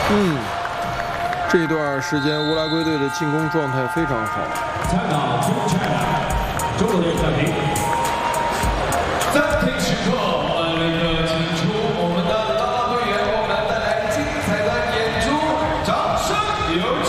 这段时间乌拉圭队的进攻状态非常好。 中国队暂停。暂停时刻，我们立刻请出我们的啦啦队员，为我们带来精彩的演出，掌声有请。